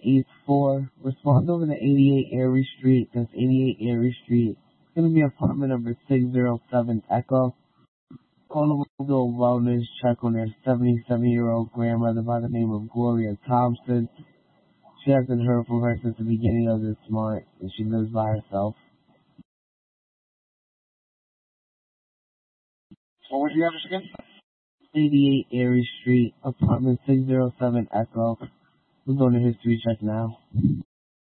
784. Respond over to 88 Erie Street. That's 88 Erie Street. It's going to be apartment number 607 Echo. Call to do a wellness check on their 77-year-old grandmother by the name of Gloria Thompson. She hasn't heard from her since the beginning of this month, and she lives by herself. What was the address again? 88 Erie Street, apartment 607 Echo. We're doing a history check now.